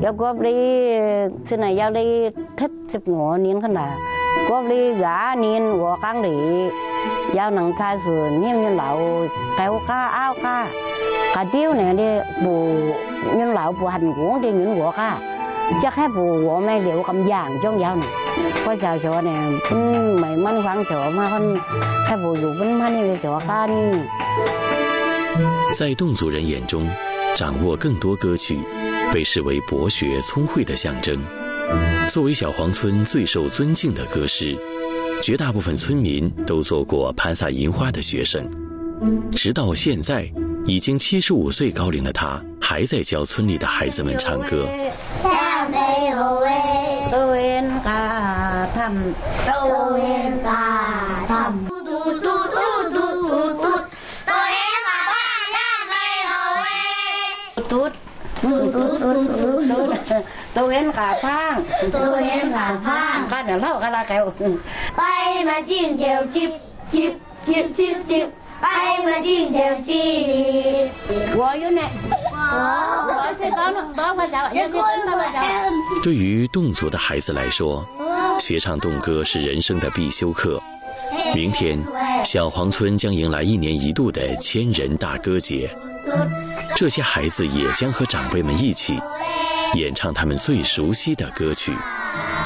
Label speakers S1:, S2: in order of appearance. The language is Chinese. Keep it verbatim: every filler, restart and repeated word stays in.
S1: 要过不哩现在要哩特十五年可能，过不哩廿年我讲哩，要能开始念念老九家拗家，家丢呢的不念老不很广的念我家，จะแค่ผู้หัวแม่เหลียวกำย่างจ้องยาวน่ะก็ชาวชาวเนี่ยเป็นไม่มั่นฟังชาวมาคนแค่ผู้อยู่เป็นมันนี่ชาวก้านี่
S2: 在侗族人眼中，掌握更多歌曲被视为博学聪慧的象征。作为小黄村最受尊敬的歌师，绝大部分村民都做过盘撒银花的学生。直到现在，已经七十五岁高龄的他，还在教村里的孩子们唱歌。
S1: ตัวเห็นขาพังตัวเห็นขาพังข้าเดี๋ยวเล่ากันละแกไปมาจิ้งเจียวจิบจิบจิบจิบจิบไปมาจิ้งเจียวจิบ我有呢我是刚刚多会讲也是多会讲
S2: 对于侗族的孩子来说，学唱侗歌是人生的必修课。明天，小黄村将迎来一年一度的千人大歌节，这些孩子也将和长辈们一起演唱他们最熟悉的歌曲。